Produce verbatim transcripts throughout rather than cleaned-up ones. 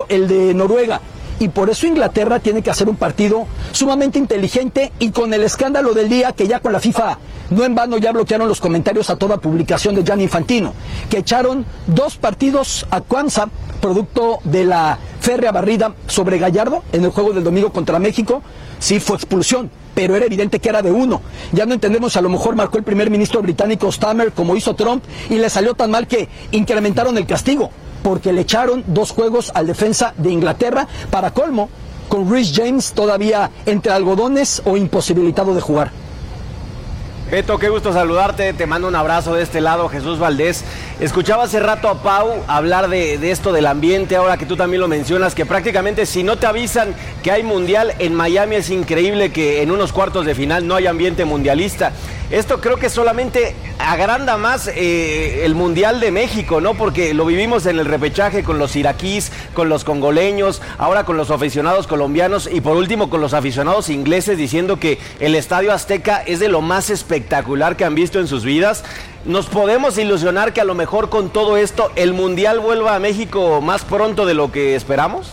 el de Noruega. Y por eso Inglaterra tiene que hacer un partido sumamente inteligente y con el escándalo del día que ya con la FIFA, no en vano ya bloquearon los comentarios a toda publicación de Gianni Infantino, que echaron dos partidos a Kwanza, producto de la férrea barrida sobre Gallardo en el juego del domingo contra México. Sí fue expulsión, pero era evidente que era de uno. Ya no entendemos, a lo mejor marcó el primer ministro británico Starmer como hizo Trump y le salió tan mal que incrementaron el castigo, porque le echaron dos juegos al defensa de Inglaterra, para colmo, con Reece James todavía entre algodones o imposibilitado de jugar. Beto, qué gusto saludarte, te mando un abrazo de este lado, Jesús Valdés. Escuchaba hace rato a Pau hablar de, de esto del ambiente, ahora que tú también lo mencionas, que prácticamente si no te avisan que hay mundial en Miami, es increíble que en unos cuartos de final no haya ambiente mundialista. Esto creo que solamente agranda más eh, el Mundial de México, ¿no? Porque lo vivimos en el repechaje con los iraquíes, con los congoleños, ahora con los aficionados colombianos y por último con los aficionados ingleses, diciendo que el Estadio Azteca es de lo más espectacular que han visto en sus vidas. ¿Nos podemos ilusionar que a lo mejor con todo esto el Mundial vuelva a México más pronto de lo que esperamos?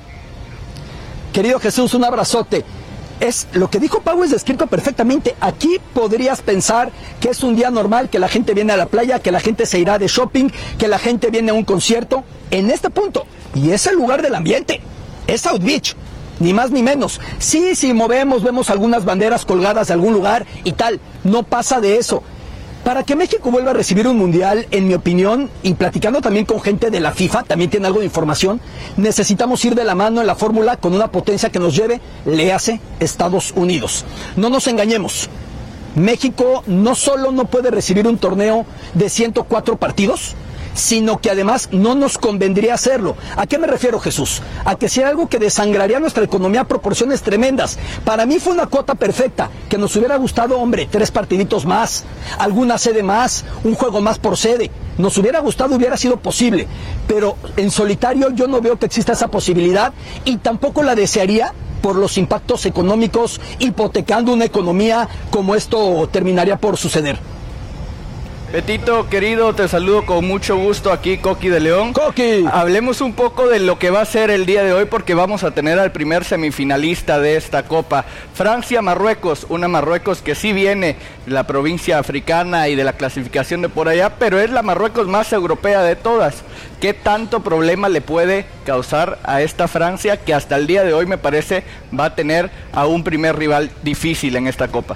Querido Jesús, un abrazote. Es lo que dijo Pau, es descrito perfectamente. Aquí podrías pensar que es un día normal, que la gente viene a la playa, que la gente se irá de shopping, que la gente viene a un concierto. En este punto, y es el lugar del ambiente, es South Beach, ni más ni menos. Sí, si movemos, vemos algunas banderas colgadas de algún lugar y tal, no pasa de eso. Para que México vuelva a recibir un mundial, en mi opinión, y platicando también con gente de la FIFA, también tiene algo de información, necesitamos ir de la mano en la fórmula con una potencia que nos lleve, léase, Estados Unidos. No nos engañemos, México no solo no puede recibir un torneo de ciento cuatro partidos, sino que además no nos convendría hacerlo. ¿A qué me refiero, Jesús? A que sea algo que desangraría nuestra economía a proporciones tremendas. Para mí fue una cuota perfecta, que nos hubiera gustado, hombre, tres partiditos más, alguna sede más, un juego más por sede. Nos hubiera gustado, hubiera sido posible, pero en solitario yo no veo que exista esa posibilidad y tampoco la desearía por los impactos económicos, hipotecando una economía como esto terminaría por suceder. Betito, querido, te saludo con mucho gusto aquí, Coqui de León. ¡Coqui! Hablemos un poco de lo que va a ser el día de hoy, porque vamos a tener al primer semifinalista de esta Copa. Francia-Marruecos, una Marruecos que sí viene de la provincia africana y de la clasificación de por allá, pero es la Marruecos más europea de todas. ¿Qué tanto problema le puede causar a esta Francia, que hasta el día de hoy me parece va a tener a un primer rival difícil en esta Copa?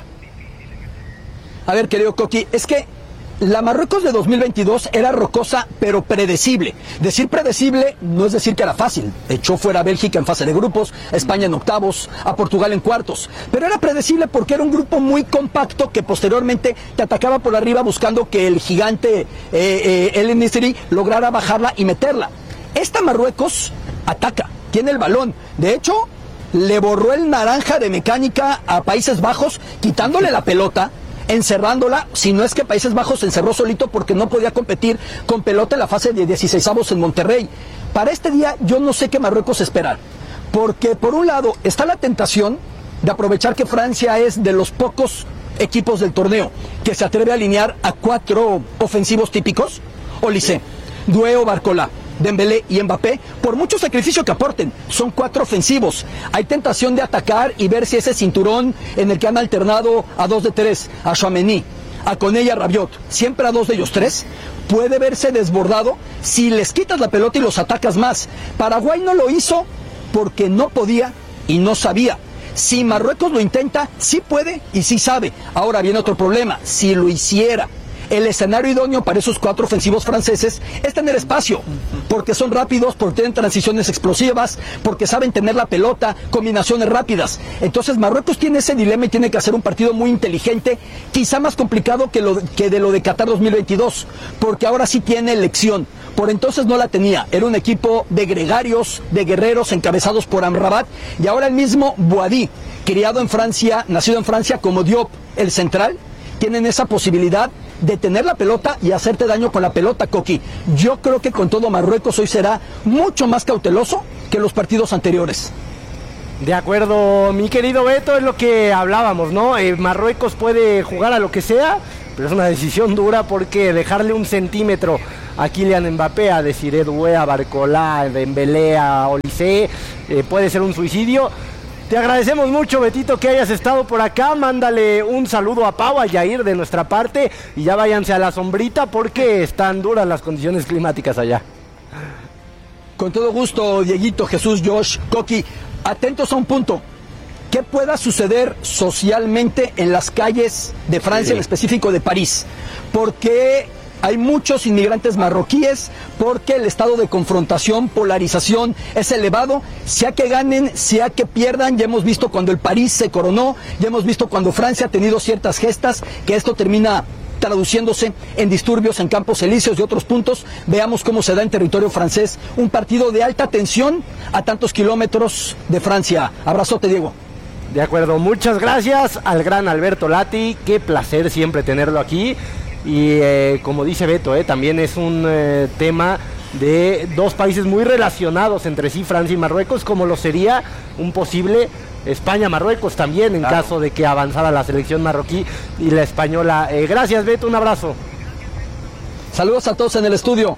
A ver, querido Coqui, es que la Marruecos de dos mil veintidós era rocosa, pero predecible. Decir predecible no es decir que era fácil. Echó fuera a Bélgica en fase de grupos, a España en octavos, a Portugal en cuartos. Pero era predecible porque era un grupo muy compacto que posteriormente te atacaba por arriba buscando que el gigante eh, eh, El Enisri lograra bajarla y meterla. Esta Marruecos ataca, tiene el balón. De hecho, le borró el naranja de mecánica a Países Bajos, quitándole la pelota, encerrándola, si no es que Países Bajos se encerró solito porque no podía competir con pelota en la fase de dieciseisavos en Monterrey. Para este día yo no sé qué Marruecos esperar, porque por un lado está la tentación de aprovechar que Francia es de los pocos equipos del torneo que se atreve a alinear a cuatro ofensivos típicos, Olise, Doué o Barcola, Dembélé y Mbappé, por mucho sacrificio que aporten, son cuatro ofensivos. Hay tentación de atacar y ver si ese cinturón en el que han alternado a dos de tres, a Tchouaméni, a Koné y a Rabiot, siempre a dos de ellos tres, puede verse desbordado si les quitas la pelota y los atacas más. Paraguay no lo hizo porque no podía y no sabía. Si Marruecos lo intenta, sí puede y sí sabe. Ahora viene otro problema, si lo hiciera. El escenario idóneo para esos cuatro ofensivos franceses es tener espacio, porque son rápidos, porque tienen transiciones explosivas, porque saben tener la pelota, combinaciones rápidas. Entonces Marruecos tiene ese dilema y tiene que hacer un partido muy inteligente, quizá más complicado que, lo, que de lo de Qatar dos mil veintidós, porque ahora sí tiene elección. Por entonces no la tenía, era un equipo de gregarios, de guerreros encabezados por Amrabat, y ahora el mismo Boadi, criado en Francia, nacido en Francia como Diop, el central, tienen esa posibilidad de tener la pelota y hacerte daño con la pelota, Coqui. Yo creo que con todo Marruecos hoy será mucho más cauteloso que los partidos anteriores. De acuerdo, mi querido Beto, es lo que hablábamos, ¿no? Eh, Marruecos puede jugar a lo que sea, pero es una decisión dura porque dejarle un centímetro a Kylian Mbappé, a Desiré Doué, a Barcola, a Dembélé, a Olise, eh, puede ser un suicidio. Te agradecemos mucho, Betito, que hayas estado por acá. Mándale un saludo a Pau, a Yair de nuestra parte, y ya váyanse a la sombrita porque están duras las condiciones climáticas allá. Con todo gusto, Dieguito, Jesús, Josh, Coqui, atentos a un punto. ¿Qué pueda suceder socialmente en las calles de Francia, sí, en específico de París? Porque hay muchos inmigrantes marroquíes, porque el estado de confrontación, polarización es elevado, sea que ganen, sea que pierdan. Ya hemos visto cuando el París se coronó, ya hemos visto cuando Francia ha tenido ciertas gestas, que esto termina traduciéndose en disturbios en Campos Elíseos y otros puntos. Veamos cómo se da en territorio francés un partido de alta tensión a tantos kilómetros de Francia. Abrazote, Diego. De acuerdo, muchas gracias al gran Alberto Lati, qué placer siempre tenerlo aquí. Y eh, como dice Beto, eh, también es un eh, tema de dos países muy relacionados entre sí, Francia y Marruecos, como lo sería un posible España-Marruecos también, en claro, caso de que avanzara la selección marroquí y la española. Eh, gracias, Beto, un abrazo. Saludos a todos en el estudio.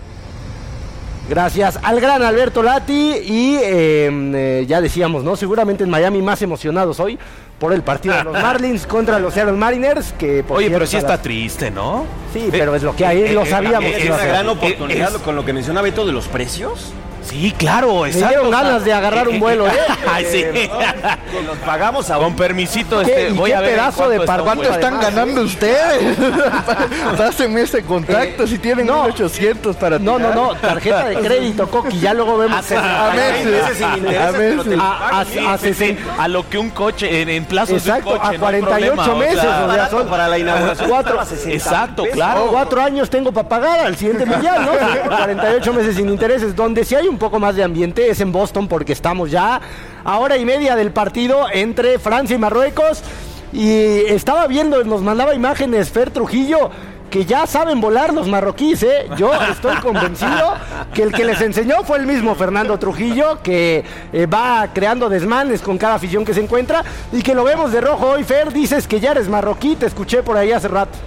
Gracias al gran Alberto Lati y eh, eh, ya decíamos, ¿no? Seguramente en Miami más emocionados hoy por el partido de los Marlins contra los Seattle Mariners. Que por Oye, cierto, pero sí está las... triste, ¿no? Sí, pero es lo que hay, eh, lo sabíamos. Es una gran oportunidad con lo que menciona Beto de los precios. Sí, claro, exacto. Me dieron ganas de agarrar un vuelo, ¿eh? Ay, sí. Que los pagamos a con permisito. ¿Qué, este, voy qué a ver pedazo de par... ¿Cuánto están ganando ustedes? Pásenme ese contacto eh, si tienen no, mil ochocientos para No, tirar. no, no, tarjeta de crédito, Coqui, ya luego vemos. A, a meses, a meses. A, a, a, sesenta. A lo que un coche, en, en plazos Exacto, de coche, a cuarenta y ocho no meses, problema, o sea, son para la inauguración. Cuatro, exacto, claro. Cuatro años tengo para pagar al siguiente mundial, ¿no? cuarenta y ocho meses sin intereses, donde sí hay un poco más de ambiente es en Boston, porque estamos ya a hora y media del partido entre Francia y Marruecos. Y estaba viendo, nos mandaba imágenes Fer Trujillo, que ya saben volar los marroquíes, ¿eh? Yo estoy convencido que el que les enseñó fue el mismo Fernando Trujillo, que eh, va creando desmanes con cada afición que se encuentra, y que lo vemos de rojo hoy. Fer, dices que ya eres marroquí, te escuché por ahí hace rato.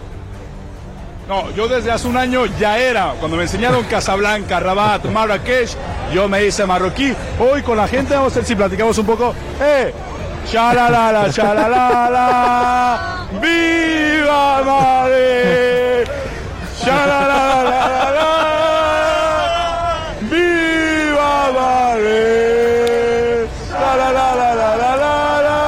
No, yo desde hace un año ya era, cuando me enseñaron Casablanca, Rabat, Marrakech, yo me hice marroquí. Hoy con la gente vamos a ver si platicamos un poco. ¡Eh! ¡Shalalala, shalalala! ¡Viva Madrid! ¡Shalalala! ¡Viva Madrid! ¡Shalalala!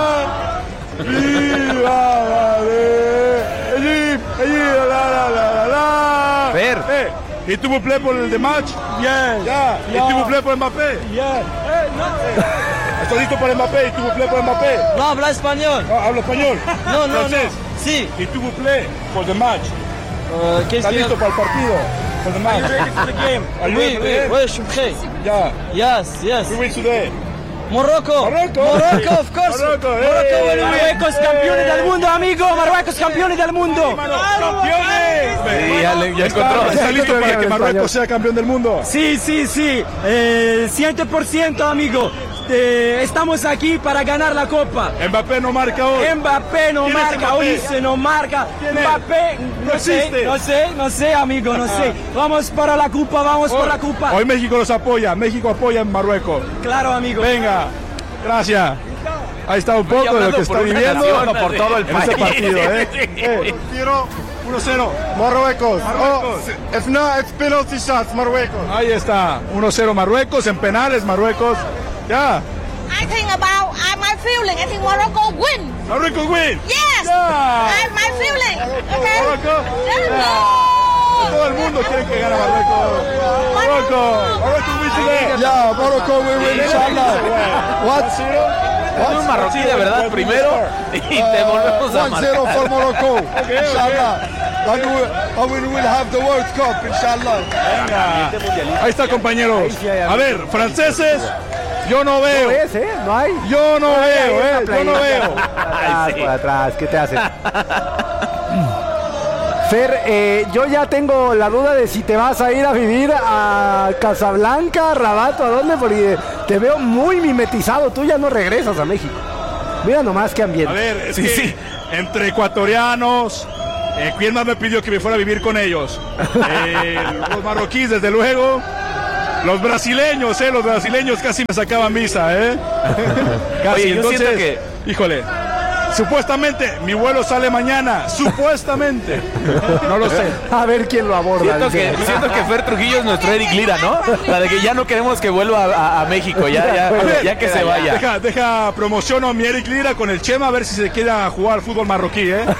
¡Viva Madrid! ¡Allí, allí, la, la, la, la! Ver. Eh, ¿y tu vous plaît pour el de match? Bien. Ya. ¿Y tu vous plaît por Mbappé? Yeah. Eh, no. ¿Estás listo para Mbappé? ¿Y tu vous plaît por Mbappé? No, habla español. No, hablo español. No, no, Francés. no. Sí. ¿Y tu vous plaît por el match? Uh, ¿Qué ¿Estás listo para el partido? Por el match. Are you Oui, ready? oui, oui, je suis prêt. Ya. Yes, yes. We win today. Morocco. Morocco. Morocco, of course. Morocco, eh. Morocco, bueno, Marruecos campeones del mundo, amigo. Marruecos campeones del mundo. ¡Campeones! Sí, ya, le- ya encontró. ¿Está, ¿Está listo para que Marruecos sea campeón del mundo? Sí, sí, sí, eh, cien por ciento, amigo. Eh, estamos aquí para ganar la Copa. Mbappé no marca hoy. Mbappé no ¿Quién es marca, Mbappé? Ulises no marca. ¿Quién es? Mbappé, No no sé, existe. no sé, no sé, amigo, no sé. Vamos para la Copa, vamos por la Copa. Hoy México los apoya. México apoya en Marruecos. Claro, amigo. Venga. Gracias. Ahí está un poco de lo que está viviendo por todo el en ese país. partido, ¿eh? eh. Tiro uno cero. Marruecos. Marruecos. Oh, if not, it's penalty shots, Marruecos. Ahí está. uno cero Marruecos en penales, Marruecos. Ya. I think about I my feeling. I think Morocco win. Marruecos win. Yes. Yeah. I my feeling. Okay. Morocco. Let's Yeah. go. Todo el mundo quiere que gane Marruecos. Morocco. Marruecos win today. Yeah, Morocco will win, inshallah. What? Un marroquí de verdad primero y te volvemos a one zero marcar. for Morocco, inshallah. And we, and we will have the World Cup, inshallah. Venga. Ahí está, compañeros. A ver, franceses, yo no ¿No veo. ves, eh? No hay. Yo no veo, eh. Yo no veo. Atrás, por atrás, ¿qué te hace? Fer, eh, yo ya tengo la duda de si te vas a ir a vivir a Casablanca, Rabat, ¿a dónde? Porque te veo muy mimetizado, tú ya no regresas a México. Mira nomás qué ambiente. A ver, es que entre ecuatorianos, Eh, ¿Quién más me pidió que me fuera a vivir con ellos? Eh, los marroquíes, desde luego. Los brasileños, eh, los brasileños casi me sacaban misa, eh. Casi. Oye, yo entonces, siento que... híjole, supuestamente mi vuelo sale mañana, supuestamente. No lo sé. A ver quién lo aborda. Siento que, siento que Fer Trujillo es nuestro Eric Lira, ¿no? La de que ya no queremos que vuelva a, a, a México, ya, ya, Ver, ya que se vaya. Deja, deja promociono a mi Eric Lira con el Chema a ver si se quiere jugar fútbol marroquí, ¿eh?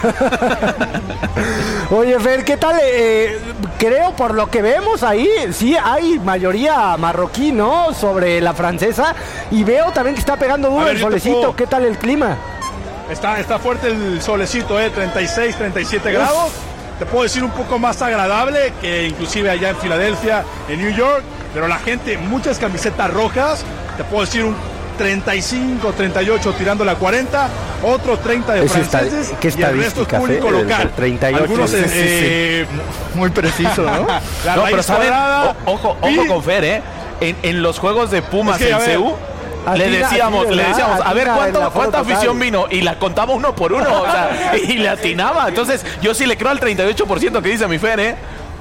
Oye, Fer, ¿qué tal? Eh, creo por lo que vemos ahí, sí hay mayoría marroquí, ¿no? Sobre la francesa. Y veo también que está pegando duro ver, el solecito. puedo... ¿Qué tal el clima? Está, está fuerte el solecito, ¿eh? treinta y seis, treinta y siete grados. Te puedo decir un poco más agradable que inclusive allá en Filadelfia, en New York. Pero la gente, muchas camisetas rojas. Te puedo decir un treinta y cinco, treinta y ocho tirando a cuarenta, otro treinta de Eso franceses está, ¿qué y el resto es público eh? local. El treinta y ocho. Algunos, Sí, sí, eh, sí. Muy preciso, ¿no? La No, raíz pero saben, cuadrada, o- ojo, ojo y- con Fer, ¿eh? En, en los juegos de Pumas Es que, a en ver, C U, le Atina, decíamos, atina, le decíamos, a ver atina en cuánto, la cuánta foto afición total. vino, y la contaba uno por uno, o sea, y le atinaba. Entonces, yo sí le creo al treinta y ocho por ciento que dice mi Fer, ¿eh?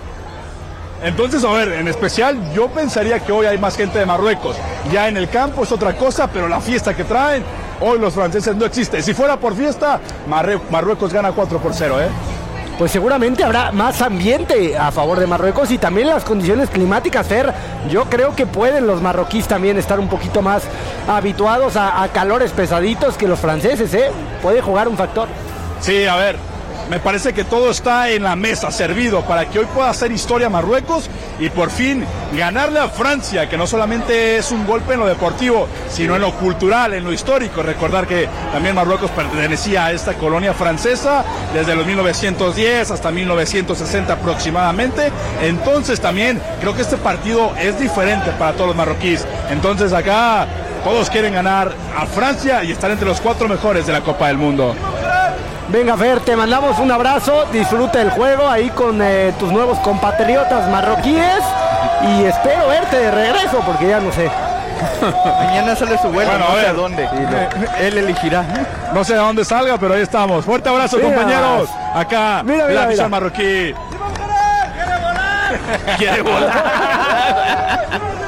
Entonces, a ver, en especial yo pensaría que hoy hay más gente de Marruecos. Ya en el campo es otra cosa, pero la fiesta que traen, hoy los franceses no existe. Si fuera por fiesta, Marre- Marruecos gana cuatro por cero, ¿eh? Pues seguramente habrá más ambiente a favor de Marruecos y también las condiciones climáticas, Fer. Yo creo que pueden los marroquíes también estar un poquito más habituados a, a calores pesaditos que los franceses, ¿eh? Puede jugar un factor. Sí, a ver, me parece que todo está en la mesa, servido, para que hoy pueda hacer historia Marruecos y por fin ganarle a Francia, que no solamente es un golpe en lo deportivo, sino en lo cultural, en lo histórico. Recordar que también Marruecos pertenecía a esta colonia francesa desde los mil novecientos diez hasta mil novecientos sesenta aproximadamente. Entonces también creo que este partido es diferente para todos los marroquíes. Entonces acá todos quieren ganar a Francia y estar entre los cuatro mejores de la Copa del Mundo. Venga, Fer, te mandamos un abrazo, disfruta el juego ahí con eh, tus nuevos compatriotas marroquíes y espero verte de regreso porque ya no sé. Mañana sale su vuelo, Bueno, a no sé ver. a dónde. Él elegirá. No sé a dónde salga, pero ahí estamos. Fuerte abrazo, Mira. compañeros. Acá, Mira, mira, la afición mira. marroquí. Quiere volar.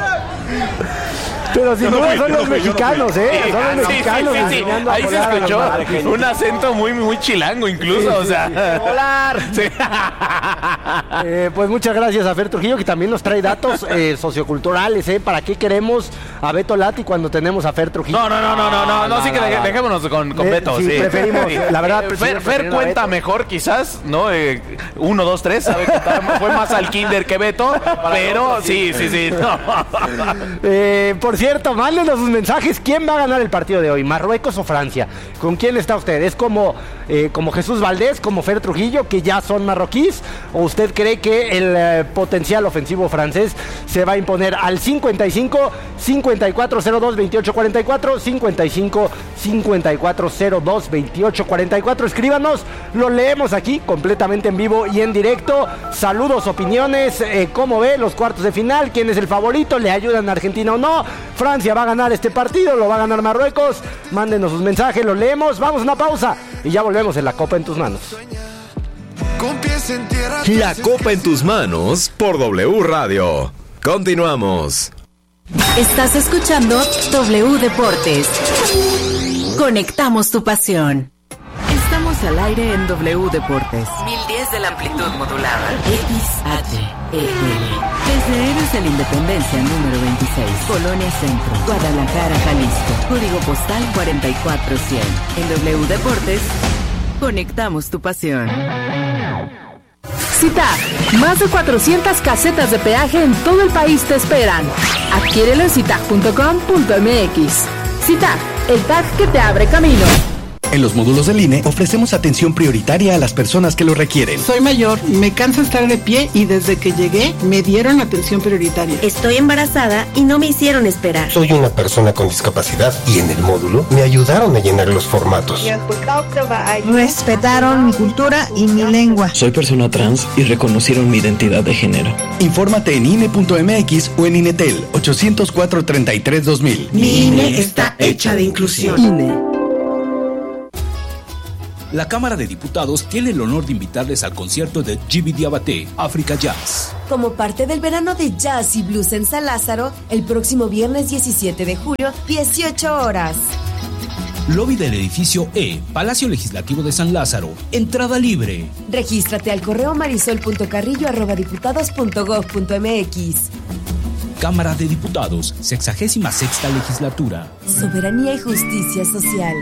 Pero sin Yo no duda fui, son yo no los fui, yo no mexicanos, fui. ¿eh? Sí, Son los sí, sí, mexicanos sí, sí. enseñando a Ahí se volar a los escuchó marroquíes. un acento muy, muy chilango incluso, o sea. Volar. Sí. Eh, pues muchas gracias a Fer Trujillo que también nos trae datos eh, socioculturales, ¿eh? ¿Para qué queremos a Beto Lati cuando tenemos a Fer Trujillo? No, no, no, no, no, no, no, sí que deje- dejémonos con, con Eh, Beto, sí, sí. preferimos, Sí. la verdad, Eh, prefiero- Fer, Fer prefiero a cuenta Beto. mejor quizás, ¿no? Eh, uno, dos, tres, sabe contar, fue más al kinder que Beto, pero sí, sí, sí. No. Eh, por cierto, mándenos sus mensajes. ¿Quién va a ganar el partido de hoy? ¿Marruecos o Francia? ¿Con quién está usted? ¿Es como, eh, como Jesús Valdés, como Fer Trujillo, que ya son marroquíes? ¿O usted cree que el eh, potencial ofensivo francés se va a imponer al cincuenta y cinco, cincuenta y cuatro cero dos, veintiocho cuarenta y cuatro, cincuenta y cinco, cincuenta y cuatro cero dos, veintiocho cuarenta y cuatro? Escríbanos, lo leemos aquí completamente en vivo y en directo. Saludos, opiniones, eh, ¿cómo ve los cuartos de final? ¿Quién es el favorito? ¿Le ayudan a Argentina o no? Francia va a ganar este partido, lo va a ganar Marruecos. Mándenos sus mensajes, los leemos. Vamos a una pausa y ya volvemos en La Copa en tus manos. La Copa en tus manos por W Radio. Continuamos. Estás escuchando W Deportes. Conectamos tu pasión. Estamos al aire en W Deportes. mil diez de la amplitud modulada. X H E L. Desde Héroes de la Independencia número veintiséis. Colonia Centro. Guadalajara, Jalisco. Código postal cuarenta y cuatro cien. En W Deportes, conectamos tu pasión. CITAG. Más de cuatrocientas casetas de peaje en todo el país te esperan. Adquiérelo en citag punto com punto m x. CITAG, el tag que te abre camino. En los módulos del I N E ofrecemos atención prioritaria a las personas que lo requieren. Soy mayor, me cansa estar de pie y desde que llegué me dieron atención prioritaria. Estoy embarazada y no me hicieron esperar. Soy una persona con discapacidad y en el módulo me ayudaron a llenar los formatos. Respetaron mi cultura y mi lengua. Soy persona trans y reconocieron mi identidad de género. Infórmate en I N E punto m x o en Inetel ochocientos cuatro, treinta y tres, dos mil. Mi I N E está hecha de inclusión. I N E. la Cámara de Diputados tiene el honor de invitarles al concierto de Djiby Diabaté, Africa Jazz. Como parte del verano de jazz y blues en San Lázaro, el próximo viernes diecisiete de julio, dieciocho horas. Lobby del edificio E, Palacio Legislativo de San Lázaro. Entrada libre. Regístrate al correo marisol punto carrillo arroba diputados punto gob punto mx. Cámara de Diputados, sexagésima sexta legislatura. Soberanía y justicia social.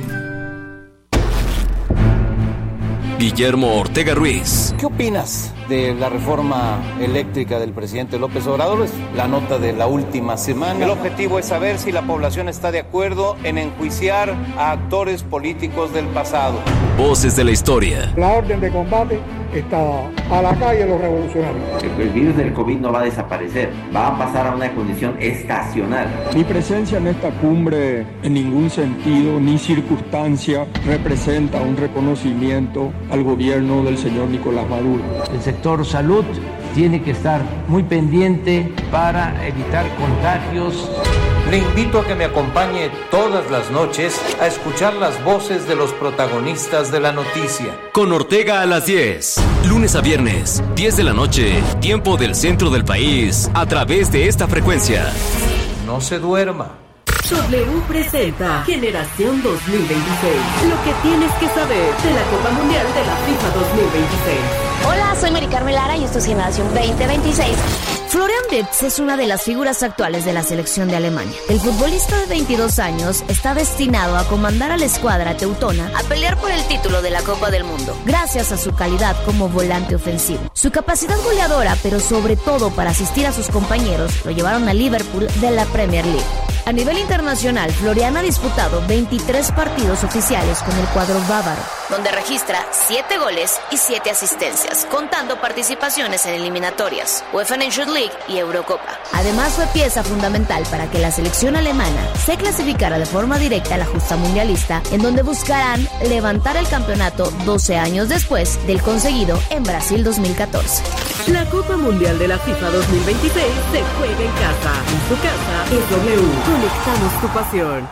Guillermo Ortega Ruiz. ¿Qué opinas de la reforma eléctrica del presidente López Obrador? Es la nota de la última semana. El objetivo es saber si la población está de acuerdo en enjuiciar a actores políticos del pasado. Voces de la historia. La orden de combate está a la calle los revolucionarios. El virus del COVID no va a desaparecer, va a pasar a una condición estacional. Mi presencia en esta cumbre en ningún sentido ni circunstancia representa un reconocimiento al gobierno del señor Nicolás Maduro. El sector salud tiene que estar muy pendiente para evitar contagios. Le invito a que me acompañe todas las noches a escuchar las voces de los protagonistas de la noticia. Con Ortega a las diez, lunes a viernes, diez de la noche, tiempo del centro del país, a través de esta frecuencia. No se duerma. W presenta Generación dos mil veintiséis. Lo que tienes que saber de la Copa Mundial de la FIFA dos mil veintiséis. Hola, soy Mari Carmen Lara y esto es Generación veinte veintiséis. Florian Wirtz es una de las figuras actuales de la selección de Alemania. El futbolista de veintidós años está destinado a comandar a la escuadra teutona a pelear por el título de la Copa del Mundo, gracias a su calidad como volante ofensivo. Su capacidad goleadora, pero sobre todo para asistir a sus compañeros, lo llevaron a Liverpool de la Premier League. A nivel internacional, Florian ha disputado veintitrés partidos oficiales con el cuadro bávaro, donde registra siete goles y siete asistencias, contando participaciones en eliminatorias, UEFA Nations League y Eurocopa. Además, fue pieza fundamental para que la selección alemana se clasificara de forma directa a la justa mundialista, en donde buscarán levantar el campeonato doce años después del conseguido en Brasil dos mil catorce. La Copa Mundial de la FIFA dos mil veintiséis se juega en casa. En tu casa es W. Conectamos tu pasión.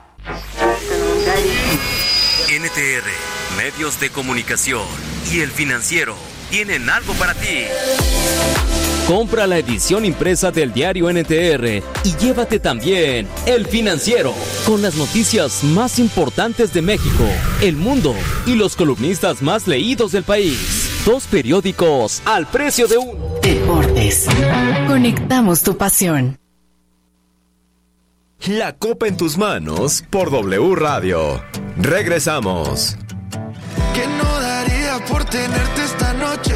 N T R, Medios de Comunicación y El Financiero tienen algo para ti. Compra la edición impresa del diario N T R y llévate también El Financiero, con las noticias más importantes de México, el mundo y los columnistas más leídos del país. Dos periódicos al precio de uno. Deportes. Conectamos tu pasión. La Copa en tus manos por W Radio. Regresamos. ¿Qué no daría por tenerte esta noche?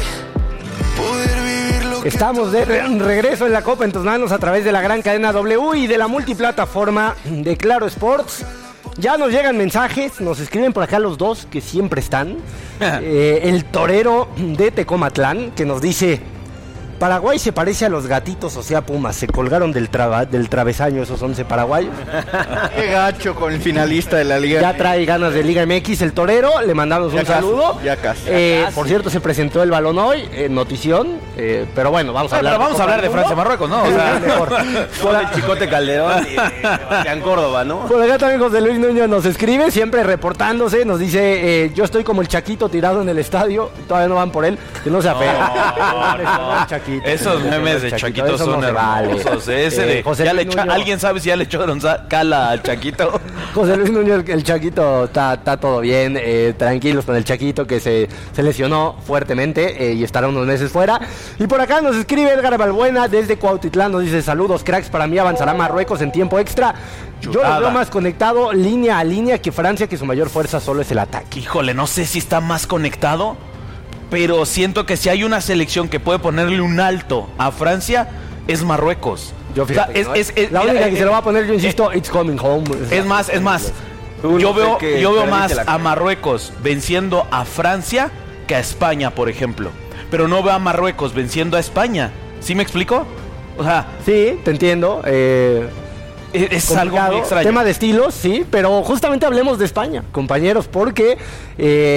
Poder vivir lo que Estamos de re- regreso en la Copa en tus manos a través de la gran cadena W y de la multiplataforma de Claro Sports. Ya nos llegan mensajes, nos escriben por acá los dos que siempre están. eh, el torero de Tecomatlán que nos dice: Paraguay se parece a los gatitos, o sea, Pumas. Se colgaron del, traba, del travesaño esos once paraguayos. Qué gacho con el finalista de la Liga. Ya trae ganas de Liga M X el torero. Le mandamos ya un casi, saludo. Ya casi. Eh, ya casi. Por cierto, se presentó el balón hoy en Notición. Eh, pero bueno, vamos a hablar. Pero vamos a hablar de Francia Marruecos, ¿no? O sea, mejor. Por el Chicote Calderón y Sebastián Córdoba, ¿no? Por acá también José Luis Núñez nos escribe, siempre reportándose. Nos dice: eh, yo estoy como el Chaquito tirado en el estadio. Todavía no van por él. Que no se apega. No, no, no. Chaquito, Esos memes de Chaquito, Chaquito son no hermosos. Vale. Ese de, eh, José ya le echa, ¿alguien sabe si ya le echaron cala al Chaquito? José Luis Núñez, el Chaquito está, está todo bien, eh, tranquilos con el Chaquito que se, se lesionó fuertemente eh, y estará unos meses fuera. Y por acá nos escribe Edgar Balbuena desde Cuautitlán, nos dice: saludos cracks, para mí avanzará Marruecos en tiempo extra. Yo lo veo más conectado línea a línea que Francia, que su mayor fuerza solo es el ataque. Híjole, no sé si está más conectado, pero siento que si hay una selección que puede ponerle un alto a Francia, es Marruecos. Yo fíjate, o sea, es, ¿no? es, es, la única mira, que eh, se lo va a poner, yo insisto, eh, it's coming home. Es más, es más. Yo veo, yo veo más a Marruecos venciendo a Francia que a España, por ejemplo. Pero no veo a Marruecos venciendo a España. ¿Sí me explico? O sea, sí, te entiendo. Eh... Es algo muy extraño. Tema de estilos, sí, pero justamente hablemos de España, compañeros, porque eh,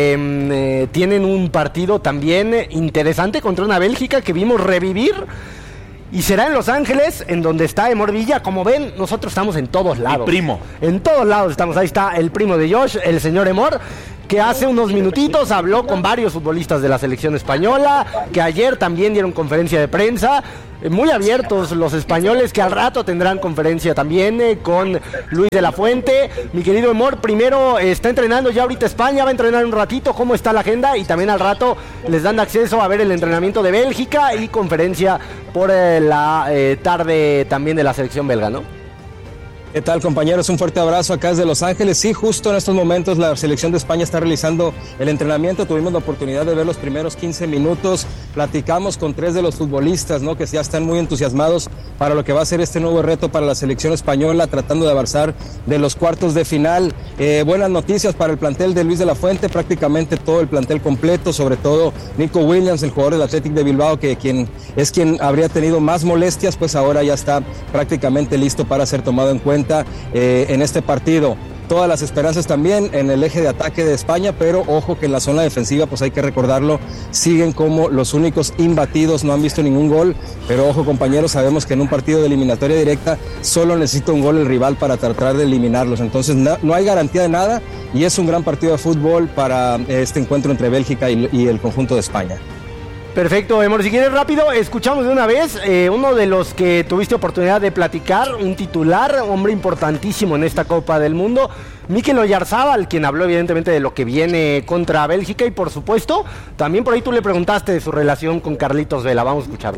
eh, tienen un partido también interesante contra una Bélgica que vimos revivir. Y será en Los Ángeles, en donde está Emor Villa. Como ven, nosotros estamos en todos lados. Mi primo. En todos lados estamos. Ahí está el primo de Josh, el señor Emor, que hace unos minutitos habló con varios futbolistas de la selección española, que ayer también dieron conferencia de prensa. Muy abiertos los españoles, que al rato tendrán conferencia también eh, con Luis de la Fuente. Mi querido Emor, primero eh, está entrenando ya ahorita España, va a entrenar un ratito. ¿Cómo está la agenda? Y también al rato les dan acceso a ver el entrenamiento de Bélgica y conferencia por eh, la eh, tarde también de la selección belga, ¿no? ¿Qué tal, compañeros? Un fuerte abrazo acá desde Los Ángeles. Sí, justo en estos momentos la selección de España está realizando el entrenamiento. Tuvimos la oportunidad de ver los primeros quince minutos. Platicamos con tres de los futbolistas, ¿no?, que ya están muy entusiasmados para lo que va a ser este nuevo reto para la selección española, tratando de avanzar de los cuartos de final. Eh, buenas noticias para el plantel de Luis de la Fuente, prácticamente todo el plantel completo, sobre todo Nico Williams, el jugador del Athletic de Bilbao, que quien es quien habría tenido más molestias, pues ahora ya está prácticamente listo para ser tomado en cuenta Eh, en este partido. Todas las esperanzas también en el eje de ataque de España, pero ojo que en la zona defensiva, pues hay que recordarlo, siguen como los únicos imbatidos, no han visto ningún gol, pero ojo, compañeros, sabemos que en un partido de eliminatoria directa solo necesita un gol el rival para tratar de eliminarlos, entonces no, no hay garantía de nada y es un gran partido de fútbol para este encuentro entre Bélgica y, y el conjunto de España. Perfecto, Emor, si quieres rápido, escuchamos de una vez eh, uno de los que tuviste oportunidad de platicar, un titular, hombre importantísimo en esta Copa del Mundo, Mikel Oyarzábal, quien habló evidentemente de lo que viene contra Bélgica y por supuesto, también por ahí tú le preguntaste de su relación con Carlitos Vela, vamos a escucharlo.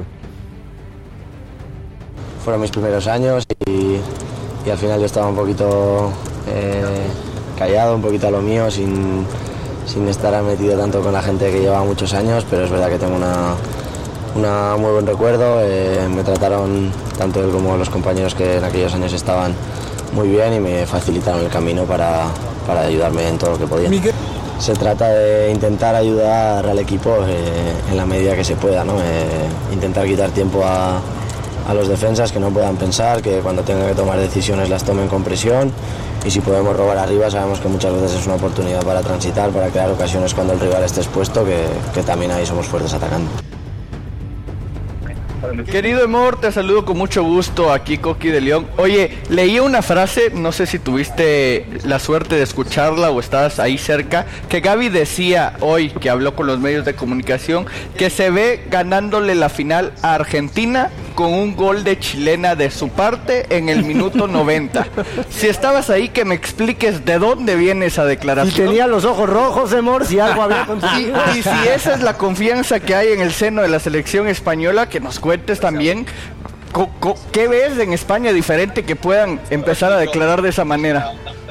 Fueron mis primeros años y, y al final yo estaba un poquito eh, callado, un poquito a lo mío, sin... sin estar metido tanto con la gente que lleva muchos años, pero es verdad que tengo una, una muy buen recuerdo, eh, me trataron tanto él como los compañeros que en aquellos años estaban muy bien y me facilitaron el camino para, para ayudarme en todo lo que podía. Miguel. Se trata de intentar ayudar al equipo eh, en la medida que se pueda, ¿no? Eh, intentar quitar tiempo a, a los defensas, que no puedan pensar, que cuando tengan que tomar decisiones las tomen con presión. Y si podemos robar arriba, sabemos que muchas veces es una oportunidad para transitar, para crear ocasiones cuando el rival esté expuesto, que, que también ahí somos fuertes atacando. Querido Emor, te saludo con mucho gusto, aquí Coqui de León. Oye, leí una frase, no sé si tuviste la suerte de escucharla o estabas ahí cerca, que Gaby decía hoy, que habló con los medios de comunicación, que se ve ganándole la final a Argentina con un gol de chilena de su parte en el minuto noventa. Si estabas ahí, que me expliques de dónde viene esa declaración. Y tenía los ojos rojos, Emor, si algo había conseguido. Y, y si esa es la confianza que hay en el seno de la selección española, que nos cuentes también, ¿qué ves en España diferente que puedan empezar a declarar de esa manera?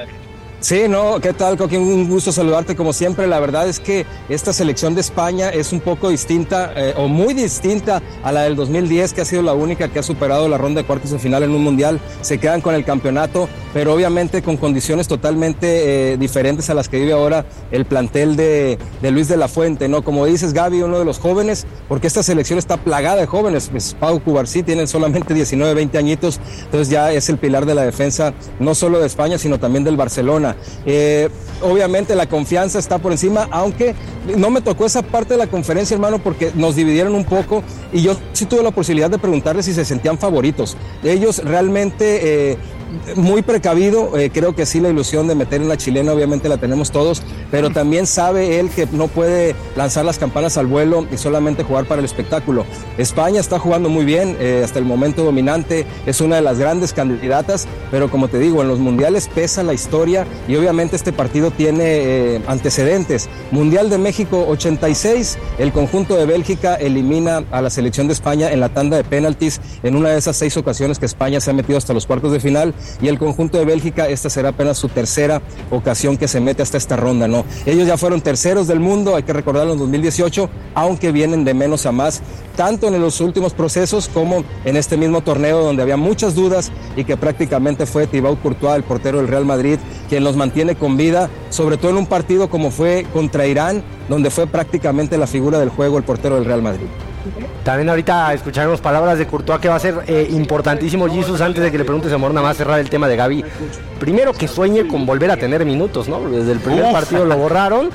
Sí, no, ¿qué tal, Coqui? Un gusto saludarte como siempre. La verdad es que esta selección de España es un poco distinta eh, o muy distinta a la del dos mil diez, que ha sido la única que ha superado la ronda de cuartos de final en un mundial. Se quedan con el campeonato, pero obviamente con condiciones totalmente eh, diferentes a las que vive ahora el plantel de, de Luis de la Fuente, ¿no? Como dices, Gaby, uno de los jóvenes, porque esta selección está plagada de jóvenes. Pues Pau Cubarsí tiene solamente diecinueve, veinte añitos, entonces ya es el pilar de la defensa, no solo de España, sino también del Barcelona. Eh, obviamente la confianza está por encima, aunque no me tocó esa parte de la conferencia, hermano, porque nos dividieron un poco y yo sí tuve la posibilidad de preguntarles si se sentían favoritos. Ellos realmente eh, muy precavido, eh, creo que sí, la ilusión de meter en la chilena obviamente la tenemos todos, pero también sabe él que no puede lanzar las campanas al vuelo y solamente jugar para el espectáculo. España está jugando muy bien, eh, hasta el momento dominante, es una de las grandes candidatas, pero como te digo, en los mundiales pesa la historia y obviamente este partido tiene eh, antecedentes. Mundial de México ochenta y seis, el conjunto de Bélgica elimina a la selección de España en la tanda de penaltis, en una de esas seis ocasiones que España se ha metido hasta los cuartos de final, y el conjunto de Bélgica, esta será apenas su tercera ocasión que se mete hasta esta ronda, ¿no? Ellos ya fueron terceros del mundo, hay que recordarlo, en dos mil dieciocho, aunque vienen de menos a más, tanto en los últimos procesos como en este mismo torneo donde había muchas dudas y que prácticamente fue Thibaut Courtois, el portero del Real Madrid, quien los mantiene con vida, sobre todo en un partido como fue contra Irán, donde fue prácticamente la figura del juego el portero del Real Madrid. También ahorita escucharemos palabras de Courtois, que va a ser eh, importantísimo. Jesus, antes de que le preguntes a Amor, nada más cerrar el tema de Gavi. Primero, que sueñe con volver a tener minutos, ¿no? Desde el primer Uf. partido lo borraron.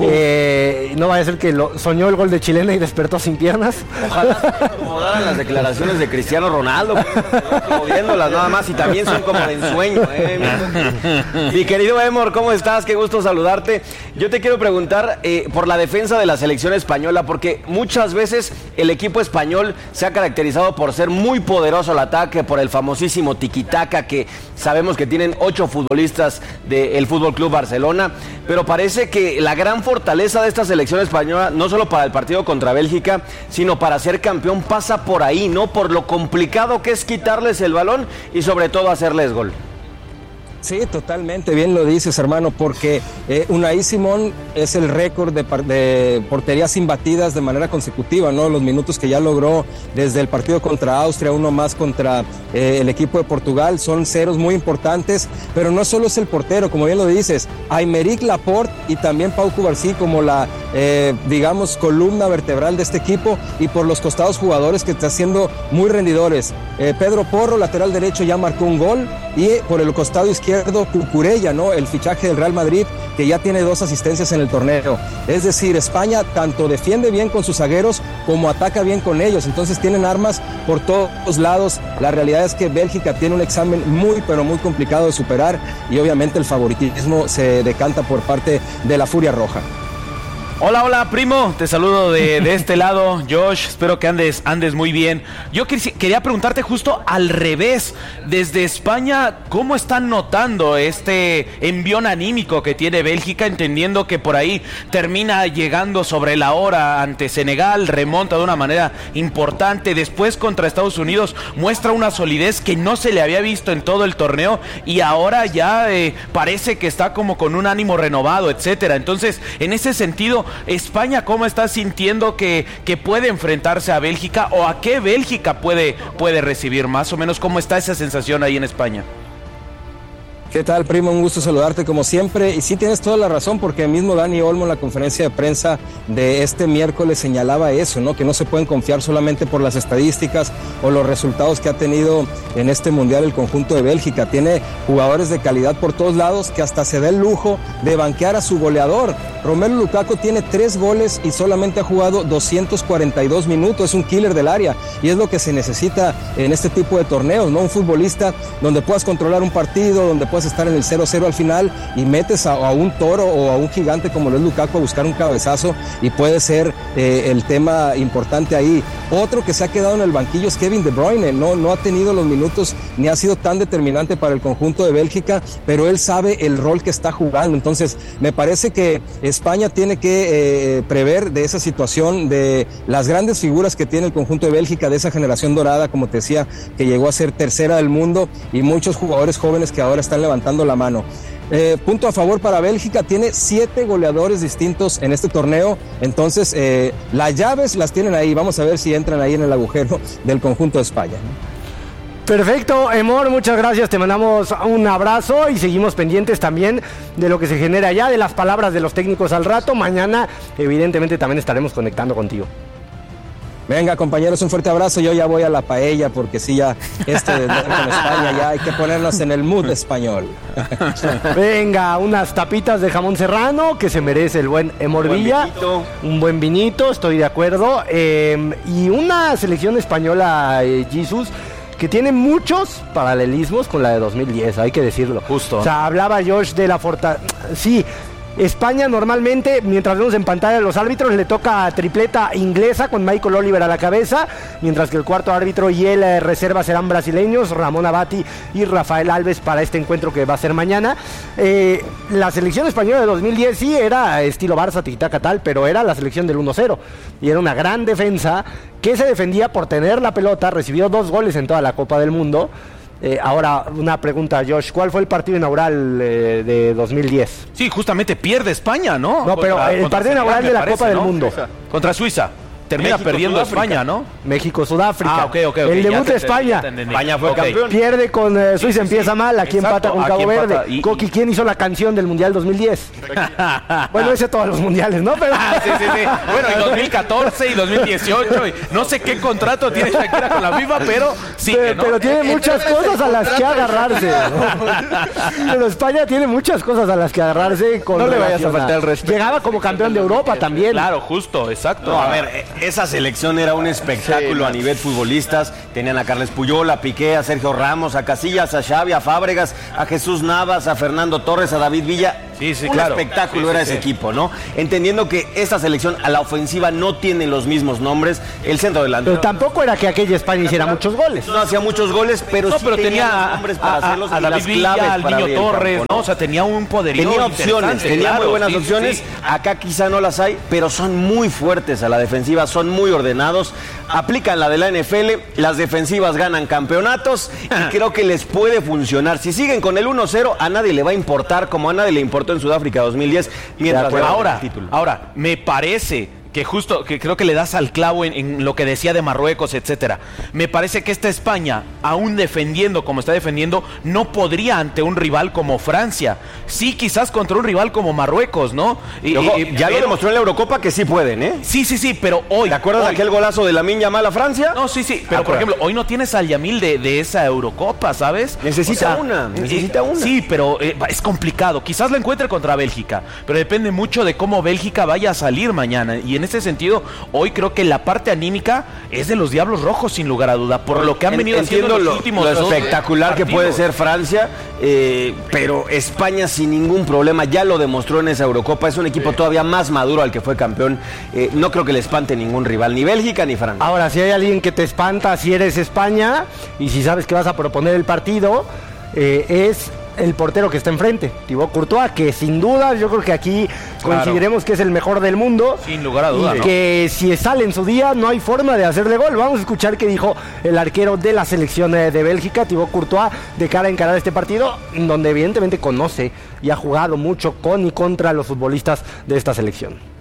Eh, no vaya a ser que lo, soñó el gol de Chilena y despertó sin piernas. Ojalá se acomodaran las declaraciones de Cristiano Ronaldo, como viéndolas nada más, y también son como de ensueño. ¿eh? Mi querido Emor, ¿cómo estás? Qué gusto saludarte. Yo te quiero preguntar eh, por la defensa de la selección española, porque muchas veces el equipo español se ha caracterizado por ser muy poderoso al ataque, por el famosísimo tiki-taka, que sabemos que tienen ocho futbolistas del Fútbol Club Barcelona, pero parece que la gran fortaleza de esta selección española, no solo para el partido contra Bélgica, sino para ser campeón, pasa por ahí, ¿no? Por lo complicado que es quitarles el balón y sobre todo hacerles gol. Sí, totalmente, bien lo dices, hermano, porque eh, Unai Simón es el récord de, de porterías imbatidas de manera consecutiva, ¿no? Los minutos que ya logró desde el partido contra Austria, uno más contra eh, el equipo de Portugal, son ceros muy importantes, pero no solo es el portero, como bien lo dices, Aymeric Laporte y también Pau Cubarsí como la, eh, digamos, columna vertebral de este equipo, y por los costados jugadores que están siendo muy rendidores. Eh, Pedro Porro, lateral derecho, ya marcó un gol, y por el costado izquierdo Cucurella, ¿no? El fichaje del Real Madrid, que ya tiene dos asistencias en el torneo. Es decir, España tanto defiende bien con sus zagueros como ataca bien con ellos, entonces tienen armas por todos lados. La realidad es que Bélgica tiene un examen muy pero muy complicado de superar, y obviamente el favoritismo se decanta por parte de la Furia Roja. Hola, hola, primo, te saludo de, de este lado, Josh, espero que andes, andes muy bien. Yo quer- quería preguntarte justo al revés, desde España, ¿cómo están notando este envión anímico que tiene Bélgica, entendiendo que por ahí termina llegando sobre la hora ante Senegal, remonta de una manera importante, después contra Estados Unidos muestra una solidez que no se le había visto en todo el torneo, y ahora ya eh, parece que está como con un ánimo renovado, etcétera? Entonces, en ese sentido, España, ¿cómo está sintiendo que, que puede enfrentarse a Bélgica, o a qué Bélgica puede, puede recibir? Más o menos, ¿cómo está esa sensación ahí en España? ¿Qué tal, primo? Un gusto saludarte como siempre. Y sí, tienes toda la razón, porque mismo Dani Olmo en la conferencia de prensa de este miércoles señalaba eso, ¿no? Que no se pueden confiar solamente por las estadísticas o los resultados que ha tenido en este mundial el conjunto de Bélgica. Tiene jugadores de calidad por todos lados, que hasta se da el lujo de banquear a su goleador. Romelu Lukaku tiene tres goles y solamente ha jugado doscientos cuarenta y dos minutos. Es un killer del área, y es lo que se necesita en este tipo de torneos, ¿no? Un futbolista donde puedas controlar un partido, donde puedas estar en el cero cero al final, y metes a, a un toro o a un gigante como lo es Lukaku a buscar un cabezazo, y puede ser eh, el tema importante ahí. Otro que se ha quedado en el banquillo es Kevin De Bruyne. No, no ha tenido los minutos ni ha sido tan determinante para el conjunto de Bélgica, pero él sabe el rol que está jugando. Entonces me parece que España tiene que eh, prever de esa situación, de las grandes figuras que tiene el conjunto de Bélgica, de esa generación dorada, como te decía, que llegó a ser tercera del mundo, y muchos jugadores jóvenes que ahora están levantando la mano. Eh, punto a favor para Bélgica, tiene siete goleadores distintos en este torneo, entonces eh, las llaves las tienen ahí. Vamos a ver si entran ahí en el agujero del conjunto de España. Perfecto, Emor, muchas gracias, te mandamos un abrazo y seguimos pendientes también de lo que se genera allá, de las palabras de los técnicos al rato. Mañana evidentemente también estaremos conectando contigo. Venga, compañeros, un fuerte abrazo. Yo ya voy a la paella, porque sí, ya este con España ya hay que ponernos en el mood español. Venga, unas tapitas de jamón serrano que se merece el buen Emor Villa. Un buen vinito, estoy de acuerdo. Eh, y una selección española, eh, Jesus, que tiene muchos paralelismos con la de dos mil diez, hay que decirlo. Justo. O sea, hablaba Josh de la fortaleza. Sí. España normalmente, mientras vemos en pantalla a los árbitros, le toca tripleta inglesa con Michael Oliver a la cabeza, mientras que el cuarto árbitro y el eh, reserva serán brasileños, Ramón Abati y Rafael Alves, para este encuentro que va a ser mañana. Eh, la selección española de dos mil diez sí era estilo Barça, tiki-taka tal, pero era la selección del uno cero, y era una gran defensa que se defendía por tener la pelota, recibió dos goles en toda la Copa del Mundo. Eh, ahora, una pregunta, Josh, ¿cuál fue el partido inaugural eh, de dos mil diez? Sí, justamente pierde España, ¿no? No, pero contra, el contra partido Senegal, inaugural de la parece, Copa del ¿no? Mundo. Contra Suiza. termina México, perdiendo Sudáfrica. España, ¿no? México-Sudáfrica. Ah, ok, ok. okay. El debut de España. Te, te, te, te, España fue okay. campeón. Pierde con eh, Suiza, sí, sí, empieza sí. mal. Aquí Exacto. empata con Cabo Verde. Y, Coqui, ¿quién hizo la canción del Mundial dos mil diez? Bueno, ese todos los mundiales, ¿no? Pero... Ah, sí, sí, sí. Bueno, y dos mil catorce y dos mil dieciocho. Y no sé qué contrato tiene Shakira con la FIFA, pero sí. Pero, ¿no? pero tiene muchas cosas a las que agarrarse. ¿no? Pero España tiene muchas cosas a las que agarrarse. Con no le vayas a faltar el respeto. Llegaba como campeón de Europa también. Claro, justo, exacto. No, a ver, esa selección era un espectáculo sí, a nivel futbolistas. Tenían a Carles Puyol, a Piqué, a Sergio Ramos, a Casillas, a Xavi, a Fábregas, a Jesús Navas, a Fernando Torres, a David Villa. Sí, sí, un claro. espectáculo sí, era sí, ese sí. equipo, ¿no? Entendiendo que esta selección a la ofensiva no tiene los mismos nombres. El centro delantero. Pero tampoco era que aquella España hiciera muchos goles. No hacía muchos goles, pero no, sí pero tenía, tenía nombres para a, hacerlos. A, a David Villa, al Niño Torres, campo, ¿no? O sea, tenía un poderío. Tenía opciones, tenía claro, muy buenas sí, opciones. Sí. Acá quizá no las hay, pero son muy fuertes a la defensiva, son muy ordenados. Aplican la de la N F L, las defensivas ganan campeonatos y creo que les puede funcionar. Si siguen con el uno cero, a nadie le va a importar como a nadie le importó en Sudáfrica dos mil diez. Mientras ahora, el título. ahora, me parece que justo, que creo que le das al clavo en, en lo que decía de Marruecos, etcétera. Me parece que esta España, aún defendiendo como está defendiendo, no podría ante un rival como Francia. Sí, quizás contra un rival como Marruecos, ¿no? Y, Ojo, y, ya pero, lo demostró en la Eurocopa que sí pueden, ¿eh? Sí, sí, sí, pero hoy... ¿Te acuerdas hoy, de aquel golazo de Lamine Yamal a Francia? No, sí, sí, pero por ejemplo, hoy no tienes al Yamil de, de esa Eurocopa, ¿sabes? Necesita o sea, una, necesita eh, una. Sí, pero eh, es complicado. Quizás la encuentre contra Bélgica, pero depende mucho de cómo Bélgica vaya a salir mañana. Y en ese sentido... Hoy creo que la parte anímica es de los Diablos Rojos, sin lugar a duda, por lo que han venido Entiendo haciendo lo, los últimos lo dos espectacular partidos. Que puede ser Francia, eh, pero España sin ningún problema, ya lo demostró en esa Eurocopa, es un equipo sí. todavía más maduro al que fue campeón. Eh, no creo que le espante ningún rival, ni Bélgica ni Francia. Ahora, si hay alguien que te espanta, si eres España, y si sabes que vas a proponer el partido, eh, es... el portero que está enfrente, Thibaut Courtois, que sin duda yo creo que aquí claro. consideremos que es el mejor del mundo. Sin lugar a duda, y ¿no? que si sale en su día no hay forma de hacerle gol. Vamos a escuchar qué dijo el arquero de la selección de Bélgica, Thibaut Courtois, de cara a encarar este partido, donde evidentemente conoce y ha jugado mucho con y contra los futbolistas de esta selección.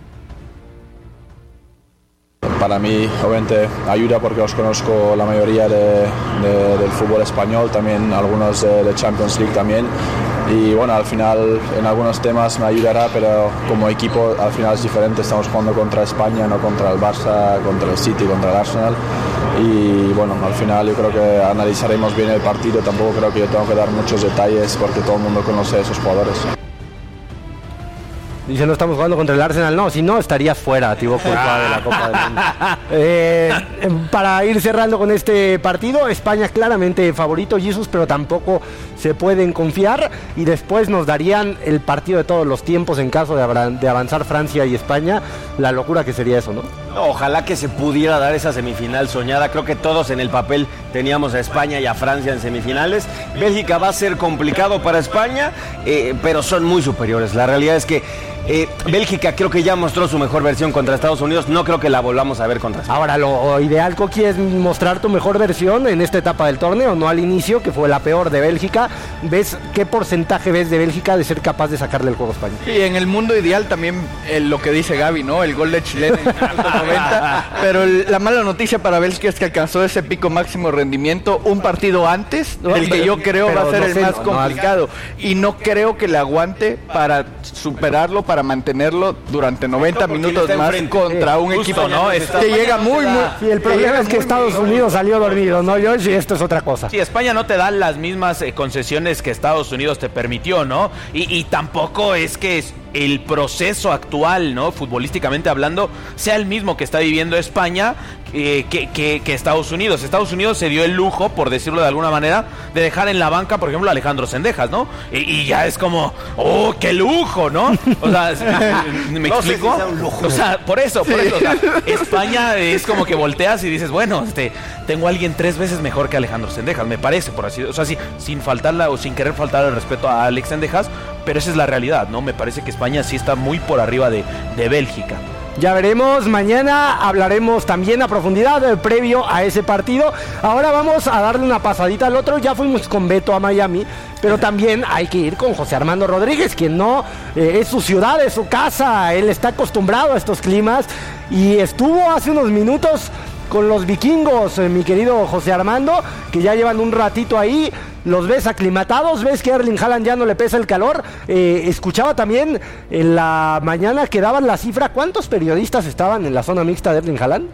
Para mí, obviamente, ayuda porque os conozco la mayoría de, de, del fútbol español, también algunos de, de Champions League también. Y bueno, al final en algunos temas me ayudará, pero como equipo al final es diferente. Estamos jugando contra España, no contra el Barça, contra el City, contra el Arsenal. Y bueno, al final yo creo que analizaremos bien el partido. Tampoco creo que yo tengo que dar muchos detalles porque todo el mundo conoce a esos jugadores. Dice, no estamos jugando contra el Arsenal. No, si no, estarías fuera, Thibaut Courtois, de la Copa del Mundo. Eh, para ir cerrando con este partido, España claramente favorito, Jesus, pero tampoco se pueden confiar. Y después nos darían el partido de todos los tiempos en caso de, av- de avanzar Francia y España. La locura que sería eso, ¿no? No, ojalá que se pudiera dar esa semifinal soñada. Creo que todos en el papel teníamos a España y a Francia en semifinales. Bélgica va a ser complicado para España, eh, pero son muy superiores. La realidad es que eh, Bélgica creo que ya mostró su mejor versión contra Estados Unidos. No creo que la volvamos a ver contra España. Ahora, lo ideal, Coqui, es mostrar tu mejor versión en esta etapa del torneo, no al inicio, que fue la peor de Bélgica. ¿Ves qué porcentaje ves de Bélgica de ser capaz de sacarle el juego a España? Y en el mundo ideal también eh, lo que dice Gaby, ¿no? El gol de Chilena en el noventa. Pero el, la mala noticia para Bélgica es que alcanzó ese pico máximo rendimiento un partido antes, ¿no? El que yo creo pero va a ser no el sé, más no, complicado. No, y no creo que le aguante para superarlo, para mantenerlo durante noventa no, minutos más enfrente. Contra un Justo, equipo ¿no? Es, que llega muy, muy... Sí, el problema es que Estados Unidos salió dormido, ¿no, George? Y esto es otra cosa. Sí, España no te da las mismas eh, concesiones que Estados Unidos te permitió, ¿no? Y, y tampoco es que... Es, el proceso actual, ¿no? Futbolísticamente hablando, sea el mismo que está viviendo España eh, que, que, que Estados Unidos. Estados Unidos se dio el lujo, por decirlo de alguna manera, de dejar en la banca, por ejemplo, a Alejandro Sendejas, ¿no? Y, y ya es como, ¡oh, qué lujo!, ¿no? O sea, ¿me no explico? Sé si sea un lujo. O sea, por eso, por sí. eso. O sea, España es como que volteas y dices, bueno, este, tengo a alguien tres veces mejor que Alejandro Sendejas, me parece, por así, o sea, sí, sin faltarla o sin querer faltar el respeto a Alex Sendejas, pero esa es la realidad, ¿no? Me parece que España sí está muy por arriba de, de Bélgica. Ya veremos, mañana hablaremos también a profundidad eh, previo a ese partido. Ahora vamos a darle una pasadita al otro. Ya fuimos con Beto a Miami, pero también hay que ir con José Armando Rodríguez, quien no eh, es su ciudad, es su casa. Él está acostumbrado a estos climas y estuvo hace unos minutos con los vikingos, eh, mi querido José Armando, que ya llevan un ratito ahí. Los ves aclimatados, ves que Erling Haaland ya no le pesa el calor. Eh, escuchaba también en la mañana que daban la cifra. ¿Cuántos periodistas estaban en la zona mixta de Erling Haaland?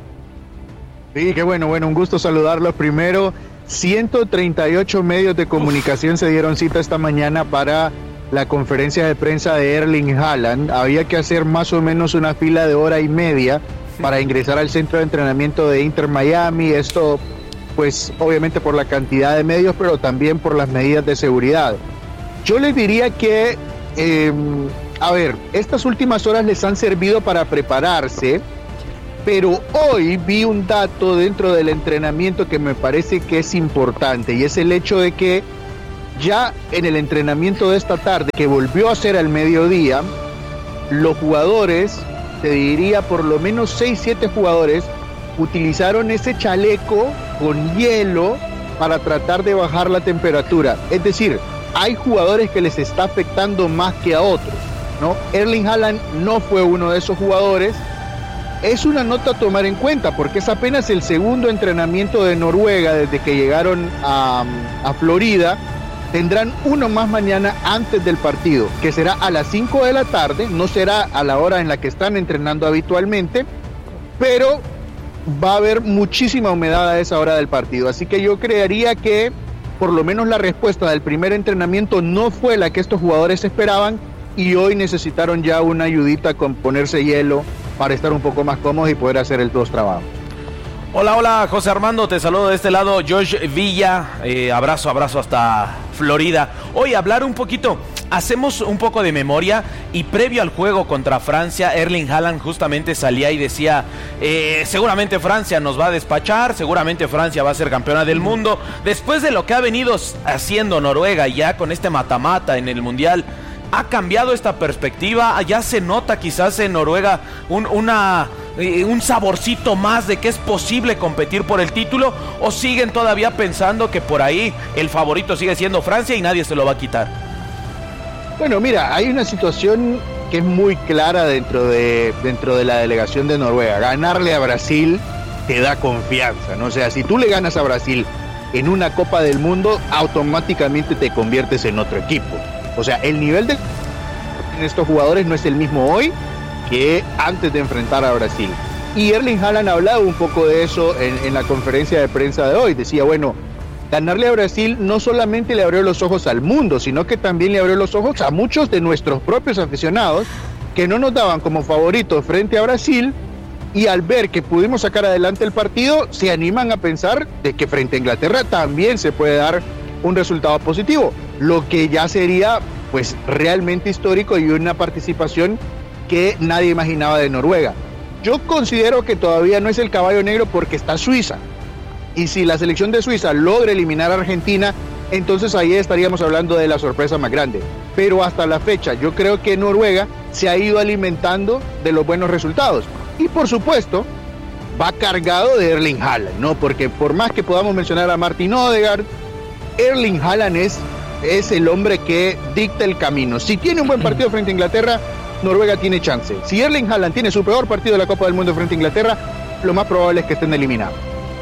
Sí, qué bueno, bueno, un gusto saludarlos. Primero, ciento treinta y ocho medios de comunicación Uf. se dieron cita esta mañana para la conferencia de prensa de Erling Haaland. Había que hacer más o menos una fila de hora y media para ingresar al centro de entrenamiento de Inter Miami. Esto, pues, obviamente por la cantidad de medios, pero también por las medidas de seguridad. Yo les diría que, eh, a ver, estas últimas horas les han servido para prepararse, pero hoy vi un dato dentro del entrenamiento que me parece que es importante, y es el hecho de que ya en el entrenamiento de esta tarde, que volvió a ser al mediodía, los jugadores, te diría por lo menos seis, siete jugadores, utilizaron ese chaleco con hielo para tratar de bajar la temperatura. Es decir, hay jugadores que les está afectando más que a otros, ¿no? Erling Haaland no fue uno de esos jugadores. Es una nota a tomar en cuenta porque es apenas el segundo entrenamiento de Noruega desde que llegaron a, a Florida. Tendrán uno más mañana antes del partido, que será a las cinco de la tarde, no será a la hora en la que están entrenando habitualmente, pero va a haber muchísima humedad a esa hora del partido. Así que yo creería que por lo menos la respuesta del primer entrenamiento no fue la que estos jugadores esperaban y hoy necesitaron ya una ayudita con ponerse hielo para estar un poco más cómodos y poder hacer el dos trabajo. Hola, hola, José Armando, te saludo de este lado, Josh Villa, eh, abrazo, abrazo hasta Florida. Hoy hablar un poquito, hacemos un poco de memoria y previo al juego contra Francia, Erling Haaland justamente salía y decía, eh, seguramente Francia nos va a despachar, seguramente Francia va a ser campeona del mundo. Después de lo que ha venido haciendo Noruega ya con este mata-mata en el Mundial, ¿ha cambiado esta perspectiva? ¿Ya se nota quizás en Noruega un, una, eh, un saborcito más de que es posible competir por el título? ¿O siguen todavía pensando que por ahí el favorito sigue siendo Francia y nadie se lo va a quitar? Bueno, mira, hay una situación que es muy clara dentro de, dentro de la delegación de Noruega. Ganarle a Brasil te da confianza, ¿no? O sea, si tú le ganas a Brasil en una Copa del Mundo, automáticamente te conviertes en otro equipo. O sea, el nivel de estos jugadores no es el mismo hoy que antes de enfrentar a Brasil. Y Erling Haaland ha hablado un poco de eso en, en la conferencia de prensa de hoy. Decía, bueno, ganarle a Brasil no solamente le abrió los ojos al mundo, sino que también le abrió los ojos a muchos de nuestros propios aficionados que no nos daban como favoritos frente a Brasil, y al ver que pudimos sacar adelante el partido, se animan a pensar de que frente a Inglaterra también se puede dar un resultado positivo, lo que ya sería pues realmente histórico y una participación que nadie imaginaba de Noruega. Yo considero que todavía no es el caballo negro porque está Suiza, y si la selección de Suiza logra eliminar a Argentina, entonces ahí estaríamos hablando de la sorpresa más grande. Pero hasta la fecha yo creo que Noruega se ha ido alimentando de los buenos resultados, y por supuesto va cargado de Erling Haaland, ¿no? Porque por más que podamos mencionar a Martin Odegaard, Erling Haaland es, es el hombre que dicta el camino. Si tiene un buen partido frente a Inglaterra, Noruega tiene chance. Si Erling Haaland tiene su peor partido de la Copa del Mundo frente a Inglaterra, lo más probable es que estén eliminados.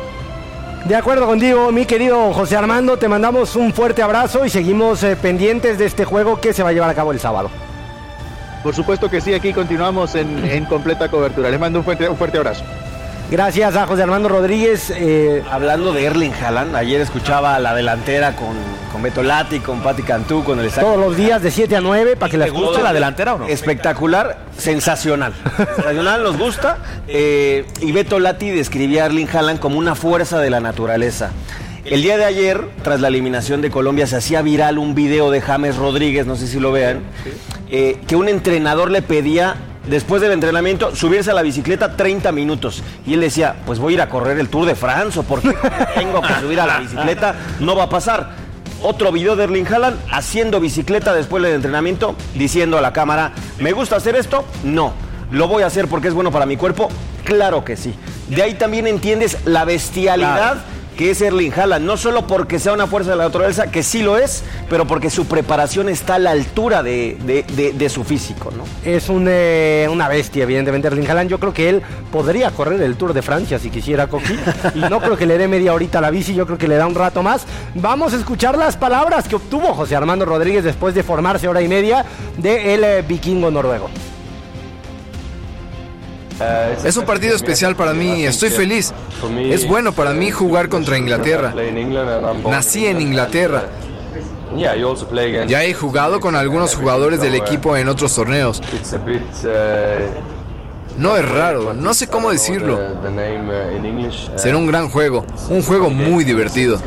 De acuerdo contigo, mi querido José Armando, te mandamos un fuerte abrazo y seguimos eh, pendientes de este juego que se va a llevar a cabo el sábado. Por supuesto que sí, aquí continuamos en, en completa cobertura. Les mando un fuerte, un fuerte abrazo. Gracias a José Armando Rodríguez. Eh... Hablando de Erling Haaland, ayer escuchaba a la delantera con, con Beto Lati, con Pati Cantú, con el Todos los días de siete a nueve para que les guste la delantera o no. Espectacular, sensacional. Sensacional, nos gusta. Eh, y Beto Lati describía a Erling Haaland como una fuerza de la naturaleza. El día de ayer, tras la eliminación de Colombia, se hacía viral un video de James Rodríguez, no sé si lo vean, eh, que un entrenador le pedía, después del entrenamiento, subirse a la bicicleta treinta minutos. Y él decía, pues voy a ir a correr el Tour de France, porque tengo que subir a la bicicleta, no va a pasar. Otro video de Erling Haaland haciendo bicicleta después del entrenamiento, diciendo a la cámara, ¿me gusta hacer esto? No. ¿Lo voy a hacer porque es bueno para mi cuerpo? Claro que sí. De ahí también entiendes la bestialidad claro. que es Erling Haaland, no solo porque sea una fuerza de la naturaleza, que sí lo es, pero porque su preparación está a la altura de, de, de, de su físico, ¿no? Es un, eh, una bestia, evidentemente, Erling Haaland. Yo creo que él podría correr el Tour de Francia si quisiera, Coqui, y no creo que le dé media horita a la bici, yo creo que le da un rato más. Vamos a escuchar las palabras que obtuvo José Armando Rodríguez después de formarse hora y media del eh, vikingo noruego. Es un partido especial para mí, estoy feliz. Es bueno para mí jugar contra Inglaterra. Nací en Inglaterra. Ya he jugado con algunos jugadores del equipo en otros torneos. No es raro, no sé cómo decirlo. Será un gran juego, un juego muy divertido.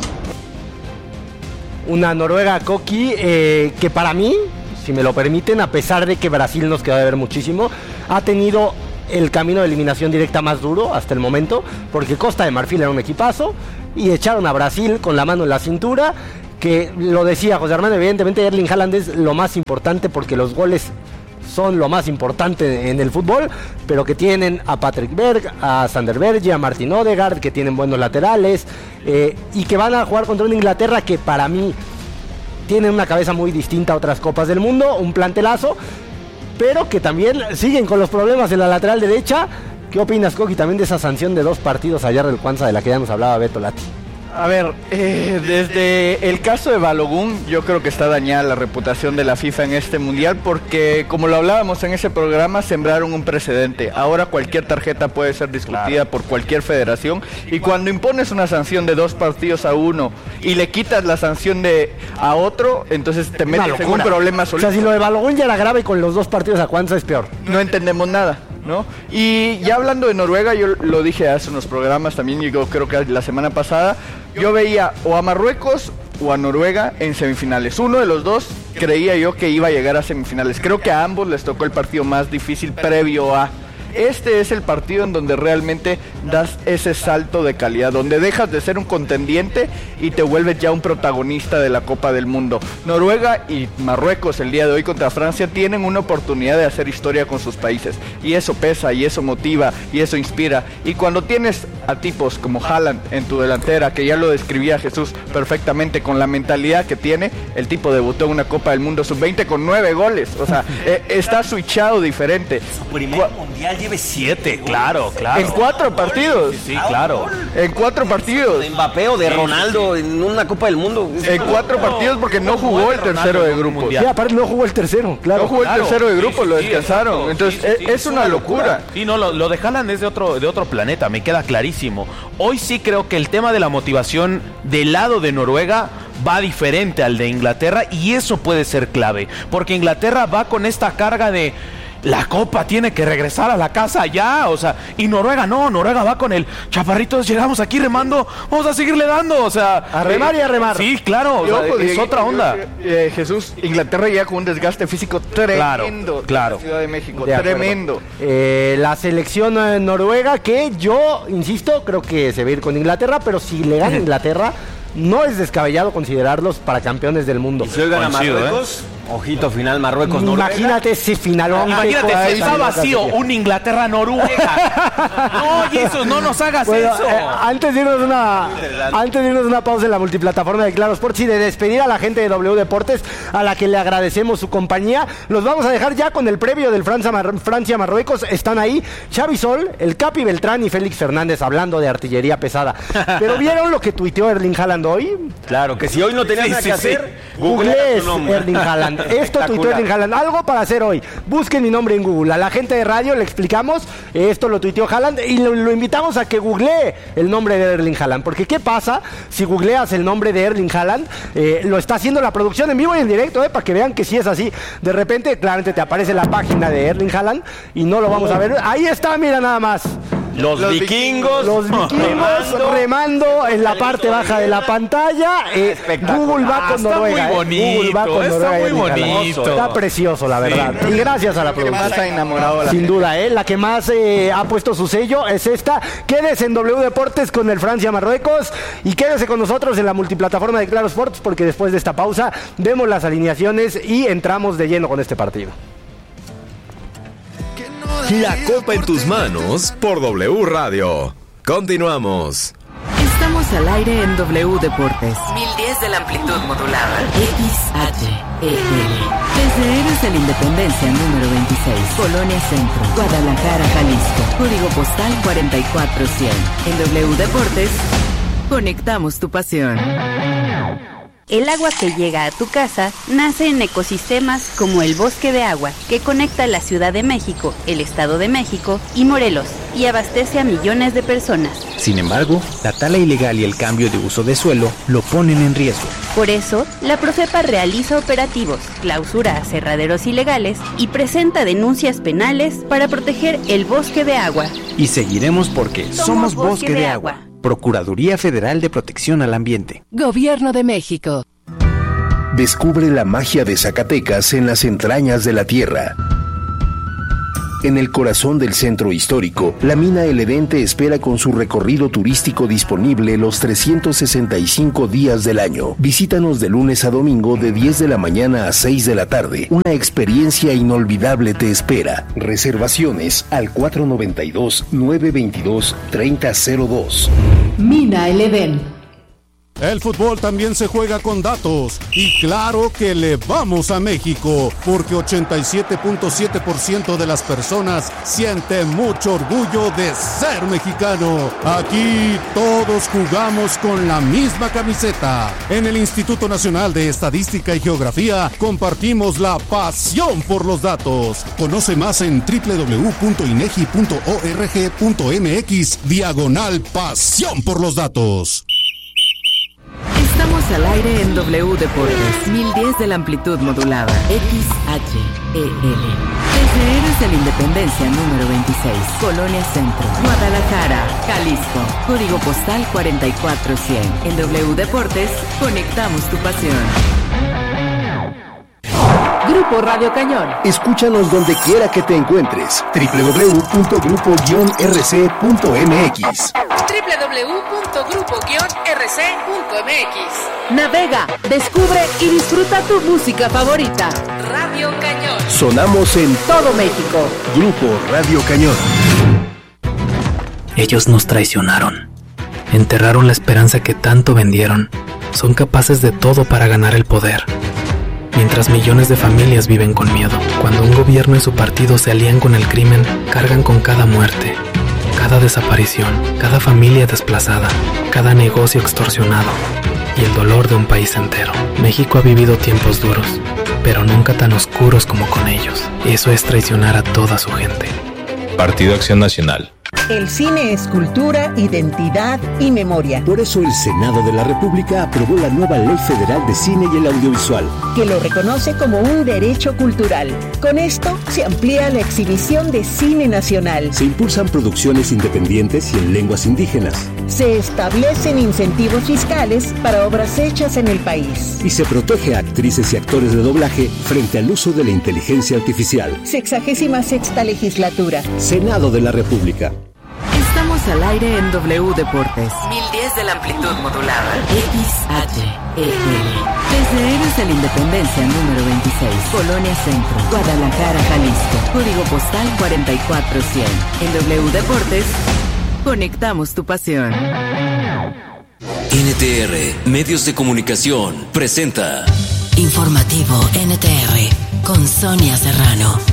Una Noruega, Coqui, eh, que para mí, si me lo permiten, a pesar de que Brasil nos queda de ver muchísimo, ha tenido el camino de eliminación directa más duro hasta el momento, porque Costa de Marfil era un equipazo y echaron a Brasil con la mano en la cintura, que lo decía José Armando, evidentemente Erling Haaland es lo más importante porque los goles son lo más importante en el fútbol, pero que tienen a Patrick Berg, a Sander Berge, a Martin Odegaard, que tienen buenos laterales, eh, y que van a jugar contra una Inglaterra que para mí tiene una cabeza muy distinta a otras copas del mundo, un plantelazo, pero que también siguen con los problemas en la lateral derecha. ¿Qué opinas, Coqui, también de esa sanción de dos partidos ayer del Kwanza de la que ya nos hablaba Beto Lati? A ver, eh, desde el caso de Balogun, yo creo que está dañada la reputación de la FIFA en este mundial porque, como lo hablábamos en ese programa, sembraron un precedente. Ahora cualquier tarjeta puede ser discutida claro. por cualquier federación, y cuando impones una sanción de dos partidos a uno y le quitas la sanción de a otro, entonces te metes en un problema solito. O sea, si lo de Balogun ya era grave y con los dos partidos a Kwanza es peor. No entendemos nada, ¿no? Y ya hablando de Noruega, yo lo dije hace unos programas también, yo creo que la semana pasada, yo veía o a Marruecos o a Noruega en semifinales. Uno de los dos creía yo que iba a llegar a semifinales. Creo que a ambos les tocó el partido más difícil previo a... Este es el partido en donde realmente das ese salto de calidad, donde dejas de ser un contendiente y te vuelves ya un protagonista de la Copa del Mundo. Noruega y Marruecos el día de hoy contra Francia tienen una oportunidad de hacer historia con sus países, y eso pesa, y eso motiva, y eso inspira. Y cuando tienes a tipos como Haaland en tu delantera, que ya lo describía Jesús perfectamente, con la mentalidad que tiene, el tipo debutó en una Copa del Mundo sub veinte con nueve goles, o sea, eh, está switchado diferente. Su primer Cu- mundial lleve siete, claro, claro. En cuatro partidos. Sí, sí, claro. En cuatro partidos. De Mbappé o de Ronaldo en una Copa del Mundo. En cuatro partidos porque no jugó el tercero de grupo. Sí, aparte no jugó el tercero, claro. No jugó el Claro. tercero de grupo, Sí, lo sí, descansaron. exacto. Entonces Sí, sí, es, es una locura. Sí, no, lo, lo de Haaland es de otro, de otro planeta, me queda clarísimo. Hoy sí creo que el tema de la motivación del lado de Noruega va diferente al de Inglaterra, y eso puede ser clave, porque Inglaterra va con esta carga de... La Copa tiene que regresar a la casa ya, o sea, y Noruega no, Noruega va con el chaparritos, llegamos aquí remando, vamos a seguirle dando, o sea, a remar y a remar. Sí, claro, o sea, Ojo, es yo, otra onda. Yo, eh, Jesús, Inglaterra llega con un desgaste físico tremendo. Claro, claro. En la Ciudad de México, De tremendo. Eh, la selección eh, noruega, que yo insisto, creo que se va a ir con Inglaterra, pero si le gana Inglaterra, no es descabellado considerarlos para campeones del mundo. ¿Y si hoy gana Marruecos? ¿Eh? Ojito final, Marruecos, Noruega. Imagínate ese finalón. Imagínate, si está vacío, un Inglaterra-Noruega. No, Jesús, no nos hagas bueno, eso. Eh, antes de irnos una, antes de irnos una pausa en la multiplataforma de Claro Sports y de despedir a la gente de W Deportes, a la que le agradecemos su compañía, los vamos a dejar ya con el previo del Francia-Marruecos. Están ahí Xavi Sol, el Capi Beltrán y Félix Fernández hablando de artillería pesada. Pero ¿vieron lo que tuiteó Erling Haaland hoy? Claro, que si hoy no tenías Sí, nada sí, que sí. hacer, Googlees Erling Haaland. Esto tuiteó Erling Haaland. Algo para hacer hoy. Busquen mi nombre en Google. A la gente de radio le explicamos. Esto lo tuiteó Haaland y lo, lo invitamos a que googlee el nombre de Erling Haaland. Porque ¿qué pasa si googleas el nombre de Erling Haaland? Eh, lo está haciendo la producción en vivo y en directo, eh, para que vean que sí es así. De repente, claramente te aparece la página de Erling Haaland y no lo vamos a ver. Ahí está, mira nada más. Los, los vikingos, los vikingos remando, remando en la parte baja de la pantalla. Eh, Google va con ah, Noruega. Está muy bonito, eh. Google va con está Noruega, muy bonito. Está precioso, la verdad. Sí. Y gracias a la producción. Más ha enamorado la Sin gente. duda, eh, la que más eh, ha puesto su sello es esta. Quédese en W Deportes con el Francia-Marruecos y quédese con nosotros en la multiplataforma de Claro Sports, porque después de esta pausa vemos las alineaciones y entramos de lleno con este partido. Que no La copa en tus manos por W Radio. Continuamos. Estamos al aire en W Deportes. mil diez de la amplitud modulada. X H E L. Desde Héroes de la Independencia número veintiséis, Colonia Centro, Guadalajara, Jalisco. Código postal cuarenta y cuatro cien. En W Deportes, conectamos tu pasión. El agua que llega a tu casa nace en ecosistemas como el Bosque de Agua, que conecta la Ciudad de México, el Estado de México y Morelos, y abastece a millones de personas. Sin embargo, la tala ilegal y el cambio de uso de suelo lo ponen en riesgo. Por eso, la Profepa realiza operativos, clausura aserraderos ilegales y presenta denuncias penales para proteger el Bosque de Agua. Y seguiremos porque somos, somos Bosque, Bosque de, de Agua. Agua. Procuraduría Federal de Protección al Ambiente. Gobierno de México. Descubre la magia de Zacatecas en las entrañas de la tierra. En el corazón del centro histórico, la mina El Edén te espera con su recorrido turístico disponible los trescientos sesenta y cinco días del año. Visítanos de lunes a domingo de diez de la mañana a seis de la tarde. Una experiencia inolvidable te espera. Reservaciones al cuatro nueve dos, nueve dos dos, tres cero cero dos. Mina El Edén. El fútbol también se juega con datos y claro que le vamos a México porque ochenta y siete punto siete por ciento de las personas siente mucho orgullo de ser mexicano. Aquí todos jugamos con la misma camiseta. En el Instituto Nacional de Estadística y Geografía compartimos la pasión por los datos. Conoce más en doble u doble u doble u punto inegi punto org punto mx diagonal pasión por los datos. Estamos al aire en W Deportes, mil diez de la amplitud modulada. X H E L. Desde Héroes de la Independencia número veintiséis, Colonia Centro, Guadalajara, Jalisco. Código postal cuarenta y cuatro cien. En W Deportes, conectamos tu pasión. Grupo Radio Cañón. Escúchanos donde quiera que te encuentres. doble u doble u doble u punto grupo r c punto m x. doble u doble u doble u punto grupo r c punto m x. Navega, descubre y disfruta tu música favorita. Radio Cañón. Sonamos en todo México. Grupo Radio Cañón. Ellos nos traicionaron. Enterraron la esperanza que tanto vendieron. Son capaces de todo para ganar el poder. Mientras millones de familias viven con miedo. Cuando un gobierno y su partido se alían con el crimen, cargan con cada muerte, cada desaparición, cada familia desplazada, cada negocio extorsionado y el dolor de un país entero. México ha vivido tiempos duros, pero nunca tan oscuros como con ellos. Eso es traicionar a toda su gente. Partido Acción Nacional. El cine es cultura, identidad y memoria. Por eso el Senado de la República aprobó la nueva Ley Federal de Cine y el Audiovisual, que lo reconoce como un derecho cultural. Con esto se amplía la exhibición de cine nacional. Se impulsan producciones independientes y en lenguas indígenas. Se establecen incentivos fiscales para obras hechas en el país. Y se protege a actrices y actores de doblaje frente al uso de la inteligencia artificial. Sexagésima sexta legislatura. Senado de la República. Estamos al aire en W Deportes. mil diez de la amplitud modulada. X H E L. Desde Héroes de la Independencia número veintiséis, Colonia Centro, Guadalajara, Jalisco. Código postal cuarenta y cuatro cien. En W Deportes, conectamos tu pasión. N T R, Medios de Comunicación, presenta Informativo N T R, con Sonia Serrano.